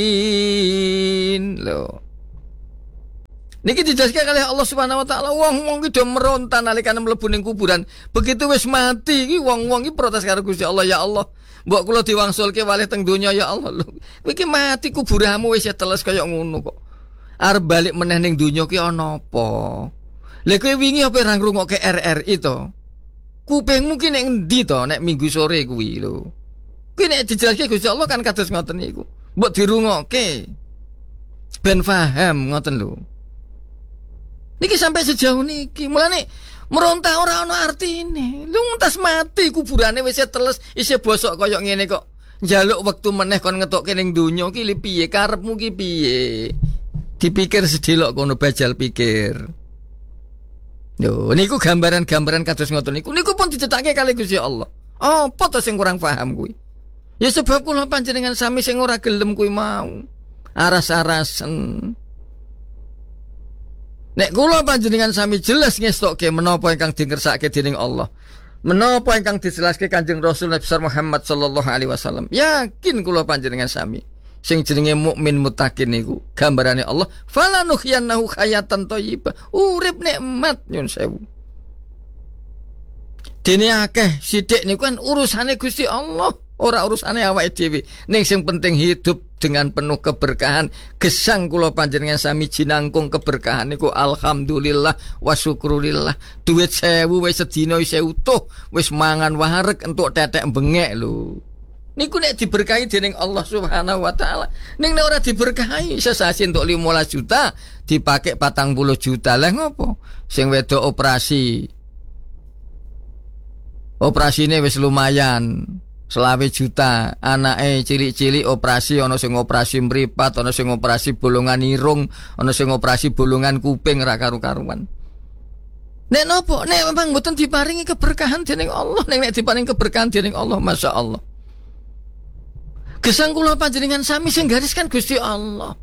Lho. Niki dijelaskan oleh Allah Subhanahu wa taala, wong-wong iki do meronta nalikane mlebu ning kuburan. Begitu wis mati iki wong-wong iki protes karo Gusti Allah, ya Allah, mbok kula diwangsulke walih teng donya ya Allah. Lho, kowe iki mati kuburanmu wis teles kaya ngono kok. Arep balik meneh ning donya ki ana apa? Lha kowe wingi apa ora ngrungokke RRI to? Kupingmu ki nek endi to nek Minggu sore kuwi lho. Kuwi nek dijelaske Gusti Allah kan kados ngoten niku. Mbok dirungokke ben paham ngoten lho. Niki sampai sejauh niki, mulane meronta ora ana artine. Lu ngentas mati kuburane wis teles isih bosok kaya ngene kok. Njaluk wektu meneh kon ngetokke ning donya ki piye karepmu ki piye? Dipikir sedelok kono bajal pikir. Yo, niku gambaran-gambaran kados ngoten niku. Niku pun dicetake kali Gusti Allah. Apa to sing kurang paham kuwi? Ya sebab kula panjenengan sami sing ora gelem kuwi mau. Aras-arasen. Nek kula panjenengan sami jelas ngestokke menapa ingkang dingersake dening Allah. Menapa ingkang dijelaske Kanjeng Rasul Nabi Muhammad sallallahu alaihi wasallam. Yakin kula panjenengan sami sing jenenge mukmin muttaqin niku gambarane Allah, falanuhyannahu hayatan thayyibah. Urip nikmat nyun sewu. Dene akeh sithik niku kan urusane Gusti Allah, ora urusane awake dhewe. Ning sing penting hidup dengan penuh keberkahan. Gesang kula panjenengan sami jinangkung keberkahan niku alhamdulillah wa syukurillah. Duit 1000 wis sedina isih utuh, wis mangan wareg entuk tetek bengek lho. Niku nek diberkahi dening Allah Subhanahu wa taala. Ning nek ora diberkahi sesasi entuk 15 juta, dipakai 40 juta. Lah ngopo? Sing wedok operasi. Operasine wis lumayan. 20 juta, anake cilik-cilik operasi, ana sing operasi mripat, ana sing operasi bolongan irung, ana sing operasi bolongan kuping ra karu-karuan. Nek nopo? Nek memang mboten diparingi keberkahan dening Allah, nek diparingi keberkahan dening Allah, Masya Allah. Gesang kula panjenengan sami sing gariskan Gusti Allah.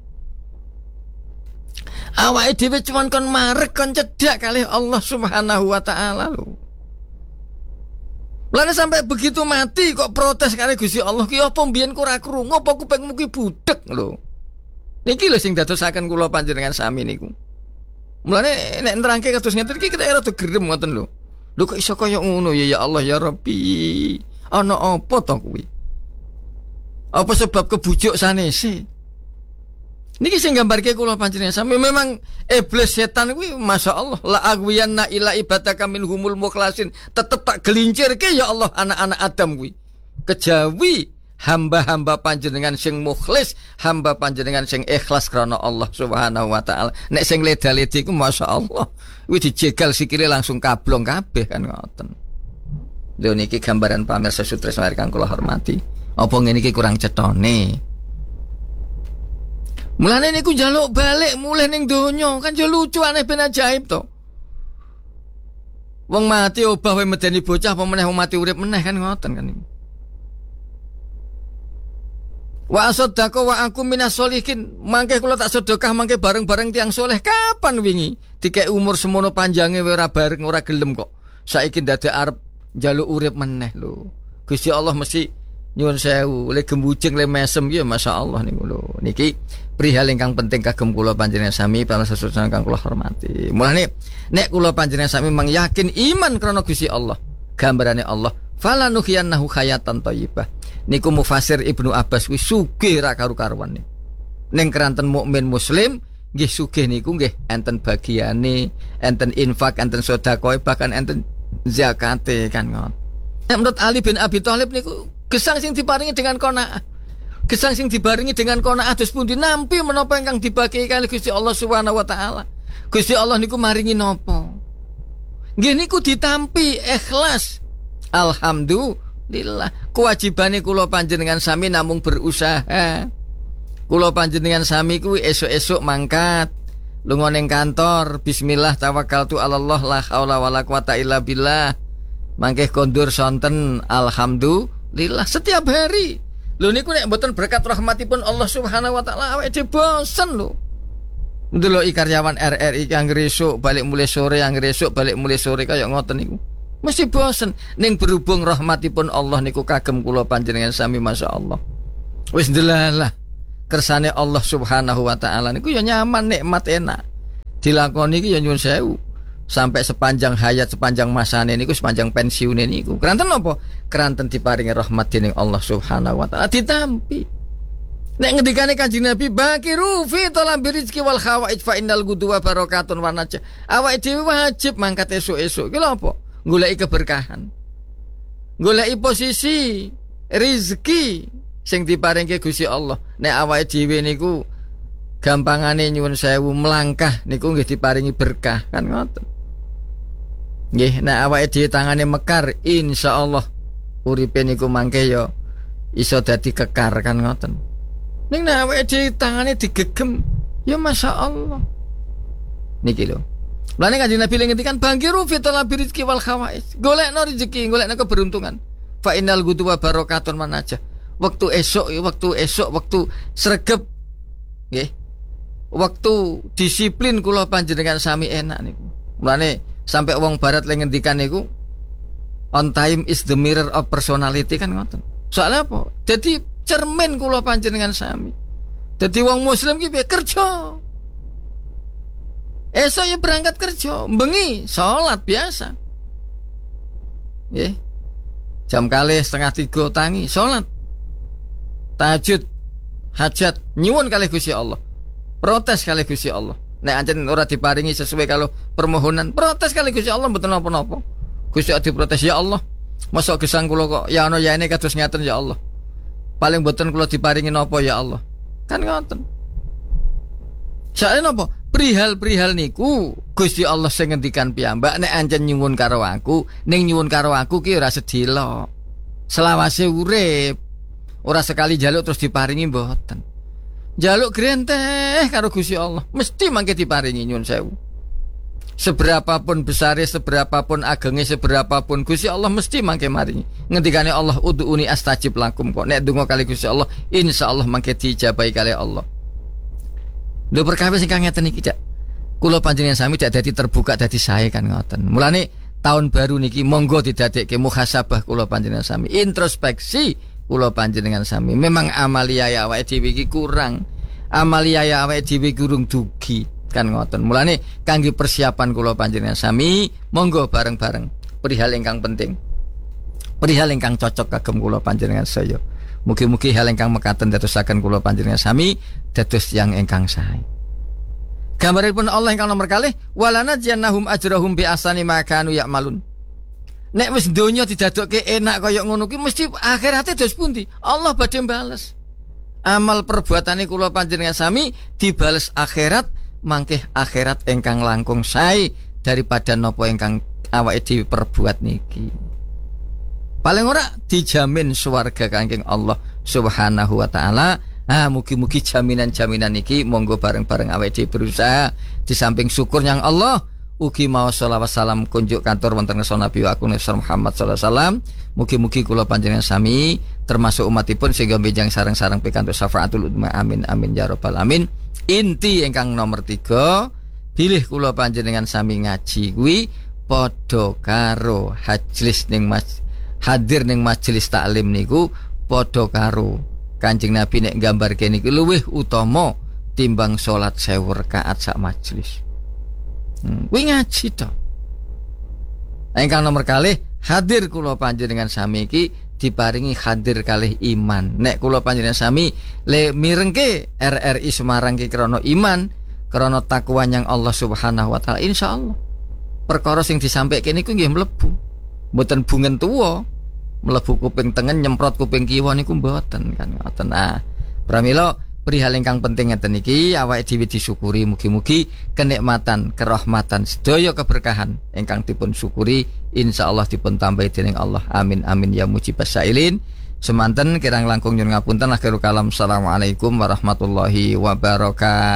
Awake dhewe cuman kon marek kon cedhak kalih Allah Subhanahu wa taala lho. Lalu sampai begitu mati kok protes kali Gusti Allah ki apa mbiyen ku ora krungu apa kupingmu ki budhek lho. Niki lho sing dadosaken kula panjenengan sami niku. Mulane nek nerangke kados ngeten iki kita rada gerem ngoten lho. Lho kok iso kaya ngono ya Allah ya Rabbi. Ana apa to kuwi? Apa sebab kebujuk sanese? Niki sing gambarke kula panjenengan sami memang iblis setan kuwi Masya Allah la agwiyanna ila ibadaka minhumul mukhlasin, tetep tak gelincirke ya Allah anak-anak Adam kuwi kejawi hamba-hamba panjenengan sing mukhlis, hamba panjenengan sing ikhlas krana Allah Subhanahu wa taala. Nek sing leda-ledi ku Masya Allah kuwi dijegal sikile langsung kablong kabeh kan ngoten. Lho niki gambaran pamirsa sutresna kang kula hormati. Apa ngene iki kurang cetone? Mulane niku njaluk balik mulih ning donya kan yo lucu aneh ben ajaib to. Wong mati obah wae medeni bocah apa meneh wong mati urip meneh kan ngoten kan niku. Wa asaddaqa wa aku minas sholihin, mangke kula tak sedekah mangke bareng-bareng tiyang soleh. Kapan wingi dikek umur semono panjange ora bareng ora gelem kok. Saiki dadak arep njaluk urip meneh lho. Gusti Allah mesti nyuwun sewu, le gembujeng le mesem ya Masya Allah niku lho. Niki perihal ingkang penting kagem kula panjenengan sami para sesudahipun kang kula hormati. Mulane nek kula panjenengan sami mang yakin iman krana Gusti Allah, gambarane Allah, falanuhyannahu hayatan thayyibah. Niku mufasir Ibnu Abbas kuwi sugih ra karu-karuan niku. Ning keranten mukmin muslim nggih sugih niku nggih enten bagiane, enten infak, enten sedekah, bahkan enten zakate kan ngoten. Menurut Ali bin Abi Thalib niku gesang sing diparingi dengan qanaah. Gesang sing dibaringi dengan qanaah dos pundi nampi menapa ingkang dibagi kali Gusti Allah Subhanahu wa taala. Gusti Allah niku maringi napa? Nggih niku ditampi ikhlas. Alhamdulillah. Kewajibane kula panjenengan sami namung berusaha. Kula panjenengan sami kuwi esuk-esuk mangkat lunga ning kantor, bismillah tawakkaltu 'alallah la haula wala quwata illa billah. Mangke kondur sonten alhamdulillah setiap hari. Lho niku nek mboten berkat rahmatipun Allah Subhanahu wa taala awake dhewe bosen lho. Ndeloki karyawan RRI yang resuk balik mulai sore, yang resuk balik mulai sore kaya ngoten niku. Mesti bosen. Ning berhubung rahmatipun Allah niku kagem kula panjenengan sami Masya Allah. Wis ndelalah kersane Allah Subhanahu wa taala niku ya nyaman, nikmat, enak. Dilakoni iki ya nyuwun sewu. Sampai sepanjang hayat, sepanjang masane niku, sepanjang pensiune niku. Keranten apa? Keranten diparingi rahmat dening Allah Subhanahu wa taala ditampi. Nek ngendikane Kanjeng Nabi, bakiru fi talabi rizqi wal khawaij fa innal ghudwa barakatun wa najah. Awake dhewe wajib mangkat esuk-esuk. Ki lho apa? Goleki keberkahan. Goleki posisi rezeki sing diparingke Gusti Allah. Nek awake dhewe niku gampangane nyuwun sewu melangkah niku nggih diparingi berkah kan ngoten. Nggih, nek awake dhewe tangane mekar, insyaallah uripe niku mangke ya iso dadi kekar kan ngoten. Ning nek awake dhewe tangane digegem, ya masyaallah. Niki lho. Mulane Kanjeng Nabi ngendikan bangkiru fi talabi rizqi wal khawaij. Golekno rezeki, golekno keberuntungan. Fa innal ghudwa barakatun manajah. Waktu esok, waktu sregep nggih. Waktu disiplin kula panjenengan sami enak niku. Mulane sampai wong barat le ngendikan niku on time is the mirror of personality kan ngoten. Soalnya apa? Jadi cermin kula panjenengan sami. Jadi wong muslim ki kerja. Esok ya berangkat kerja, bengi salat biasa. Nggih. Jam kalih 2:30 tangi salat. Tahajud, hajat, nyuwun kalih Gusti Allah. Protes kalih Gusti Allah. Nek ancen ora diparingi sesuai kalau permohonan, protes kalih Gusti Allah mboten napa-napa. Gusti ati protes, ya Allah. Mosok gesang kula kok ya ana ya ini kados ngaten ya Allah. Paling mboten kula diparingi napa ya Allah. Kan ngoten. Soale napa? Perihal-perihal niku Gusti Allah sing ngendikan piyambak nek ancen nyuwun karo aku, ning nyuwun karo aku ki ora sedhela. Selawase urip. Ora sekali jaluk terus diparingi mboten. Jaluk grenteh karo Gusti Allah, mesti mangke diparingi nyuwun sewu. Seberapapun besare, seberapapun agenge, seberapapun Gusti Allah mesti mangke maringi. Ngendikane Allah ud'uni astajib lakum kok. Nek donga kali Gusti Allah, insyaallah mangke dijabahi kali Allah. Lho perkawis sing ngeten iki, Cak. Kula panjenengan sami dak dadi terbuka dadi sae kan ngoten. Mulane tahun baru niki monggo didadekke muhasabah kula panjenengan sami, introspeksi kula panjenengan sami. Memang amalia ya awake dhewe iki kurang. Amalia ya awake dhewe kurang dugi kan ngoten. Mulane kangge persiapan kula panjenengan sami, monggo bareng-bareng perihal ingkang penting. Perihal ingkang cocok kagem kula panjenengan saya. Mugi-mugi hal ingkang mekaten dadosaken kula panjenengan sami dados tiyang ingkang sae. Gambaripun Allah ingkang nomor kalih, walana jannahum ajrahum bi asani ma kanu ya'malun. Nek wis donya didadokke enak kaya ngono ki mesti akhirate dos pundi? Allah badhe bales. Amal perbuatane kula panjenengan sami dibales akhirat, mangke akhirat ingkang langkung sae daripada napa ingkang awake dhewe perbuat niki. Paling ora dijamin swarga kangking Allah Subhanahu wa taala. Mugi-mugi jaminan-jaminan niki monggo bareng-bareng awake dhewe berusaha di samping syukur yang Allah ugi mau sholawat salam kunjuk kantor wonten ngarsa Nabi wa Nabi Muhammad sallallahu alaihi wasallam. Mugi-mugi kula panjenengan sami termasuk umatipun sehingga benjang sareng-sareng pikantuk syafaatul uzma. Amin amin ya rabbal alamin. Inti ingkang nomor 3, pilih kula panjenengan sami ngaji kuwi padha karo hadir ning majelis taklim niku padha karo Kanjeng Nabi nek nggambarke niku luwih utama timbang salat 1000 rakaat sak majelis. Kuwi ngaji to. Ingkang nomor kalih, hadir kula panjenengan sami iki diparingi hadir kalih iman. Nek kula panjenengan sami le mirengke RRI Semarang ki krana iman, krana takwa yang Allah Subhanahu wa taala, insyaallah perkara sing disampaikan niku nggih mlebu. Mboten bungen tuwa, mlebu kuping tengen nyemprot kuping kiwa niku mboten kan ngoten. Pramila perihal ingkang penting ngeten iki awake dhewe disyukuri, mugi-mugi kenikmatan, kerahmatan, sedaya keberkahan ingkang dipun syukuri insyaallah dipun tambahi dening Allah. Amin amin ya mujibas sailin. Semanten kirang langkung nyuwun ngapunten akhirul kalam. Assalamualaikum warahmatullahi wabarakatuh.